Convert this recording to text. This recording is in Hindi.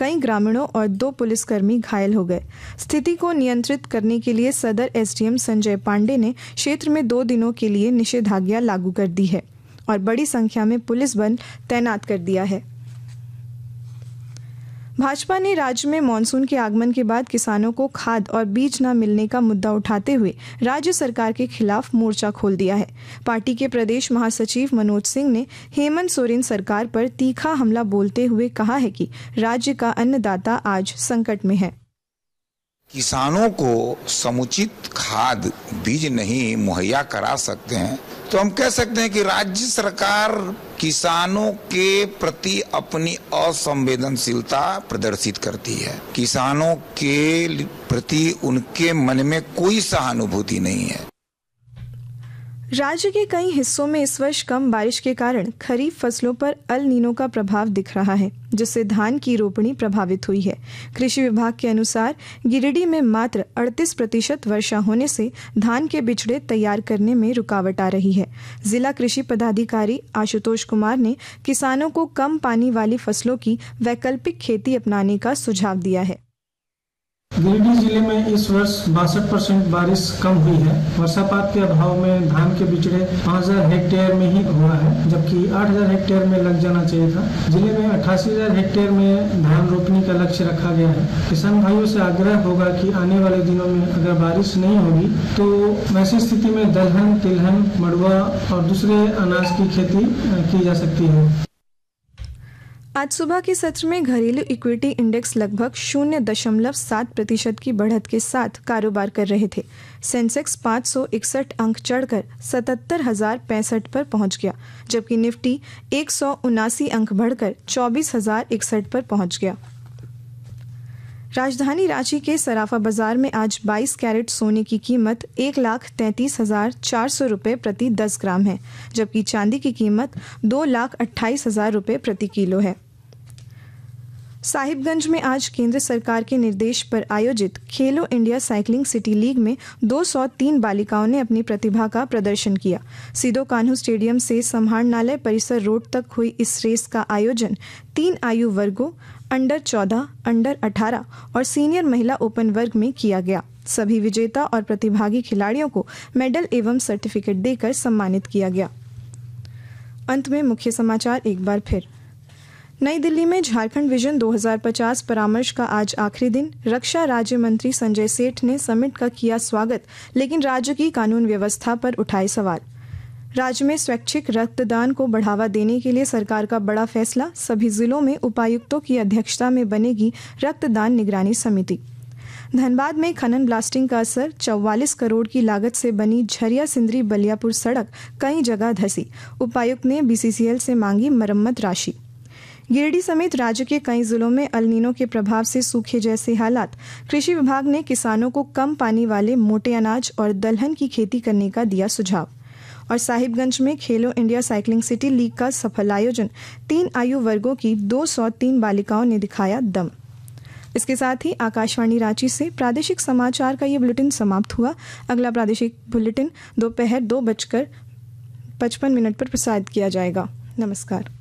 कई ग्रामीणों और 2 पुलिसकर्मी घायल हो गए। स्थिति को नियंत्रित करने के लिए सदर एसडीएम संजय पांडे ने क्षेत्र में 2 दिनों के लिए निषेधाज्ञा लागू कर दी है और बड़ी संख्या में पुलिस बल तैनात कर दिया है। भाजपा ने राज्य में मानसून के आगमन के बाद किसानों को खाद और बीज न मिलने का मुद्दा उठाते हुए राज्य सरकार के खिलाफ मोर्चा खोल दिया है। पार्टी के प्रदेश महासचिव मनोज सिंह ने हेमंत सोरेन सरकार पर तीखा हमला बोलते हुए कहा है कि राज्य का अन्नदाता आज संकट में है। किसानों को समुचित खाद बीज नहीं मुहैया करा सकते हैं तो हम कह सकते हैं कि राज्य सरकार किसानों के प्रति अपनी असंवेदनशीलता प्रदर्शित करती है। किसानों के प्रति उनके मन में कोई सहानुभूति नहीं है। राज्य के कई हिस्सों में इस वर्ष कम बारिश के कारण खरीफ फसलों पर अल नीनो का प्रभाव दिख रहा है, जिससे धान की रोपणी प्रभावित हुई है। कृषि विभाग के अनुसार गिरिडीह में मात्र 38% वर्षा होने से धान के बिचड़े तैयार करने में रुकावट आ रही है। जिला कृषि पदाधिकारी आशुतोष कुमार ने किसानों को कम पानी वाली फसलों की वैकल्पिक खेती अपनाने का सुझाव दिया है। गिरिडीह जिले में इस वर्ष 62% बारिश कम हुई है। वर्षापात के अभाव में धान के बिचड़े 5000 हेक्टेयर में ही हुआ है, जबकि 8000 हेक्टेयर में लग जाना चाहिए था। जिले में 88,000 हेक्टेयर में धान रोपनी का लक्ष्य रखा गया है। किसान भाइयों से आग्रह होगा कि आने वाले दिनों में अगर बारिश नहीं होगी तो वैसी स्थिति में दलहन, तिलहन, मड़ुआ और दूसरे अनाज की खेती की जा सकती है। आज सुबह के सत्र में घरेलू इक्विटी इंडेक्स लगभग 0.7% की बढ़त के साथ कारोबार कर रहे थे। सेंसेक्स 561 अंक चढ़कर 77,065 पर पहुंच गया, जबकि निफ्टी 179 अंक बढ़कर 24,061 पर पहुंच गया। राजधानी रांची के सराफा बाजार में आज 22 कैरेट सोने की कीमत 1,33,400 रुपये प्रति 10 ग्राम है, जबकि चांदी की कीमत 2,28,000 रुपये प्रति किलो है। साहिबगंज में आज केंद्र सरकार के निर्देश पर आयोजित खेलो इंडिया साइकिलिंग सिटी लीग में 203 बालिकाओं ने अपनी प्रतिभा का प्रदर्शन किया। सिदो कान्हू स्टेडियम से समाहरणालय परिसर रोड तक हुई इस रेस का आयोजन 3 आयु वर्गों अंडर 14, अंडर 18 और सीनियर महिला ओपन वर्ग में किया गया। सभी विजेता और प्रतिभागी खिलाड़ियों को मेडल एवं सर्टिफिकेट देकर सम्मानित किया गया। अंत में मुख्य समाचार एक बार फिर। नई दिल्ली में झारखंड विजन 2050 परामर्श का आज आखिरी दिन। रक्षा राज्य मंत्री संजय सेठ ने समिट का किया स्वागत, लेकिन राज्य की कानून व्यवस्था पर उठाए सवाल। राज्य में स्वैच्छिक रक्तदान को बढ़ावा देने के लिए सरकार का बड़ा फैसला। सभी जिलों में उपायुक्तों की अध्यक्षता में बनेगी रक्तदान निगरानी समिति। धनबाद में खनन ब्लास्टिंग का असर। 44 करोड़ की लागत से बनी झरिया सिंदरी बलियापुर सड़क कई जगह धंसी। उपायुक्त ने बीसीसीएल से मांगी मरम्मत राशि। गिरिडीह समेत राज्य के कई जिलों में अल नीनो के प्रभाव से सूखे जैसे हालात। कृषि विभाग ने किसानों को कम पानी वाले मोटे अनाज और दलहन की खेती करने का दिया सुझाव। और साहिबगंज में खेलो इंडिया साइकिलिंग सिटी लीग का सफल आयोजन। 3 आयु वर्गों की 203 बालिकाओं ने दिखाया दम। इसके साथ ही आकाशवाणी रांची से प्रादेशिक समाचार का ये बुलेटिन समाप्त हुआ। अगला प्रादेशिक बुलेटिन दोपहर 2:55 पर प्रसारित किया जाएगा। नमस्कार।